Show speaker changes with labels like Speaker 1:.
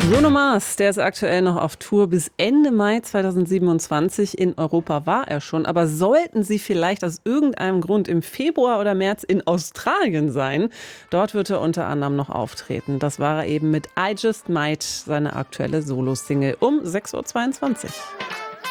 Speaker 1: Bruno Mars, der ist aktuell noch auf Tour bis Ende Mai 2027. In Europa war er schon. Aber sollten Sie vielleicht aus irgendeinem Grund im Februar oder März in Australien sein, dort wird er unter anderem noch auftreten. Das war er eben mit I Just Might, seine aktuelle Solo-Single um 6:22 Uhr.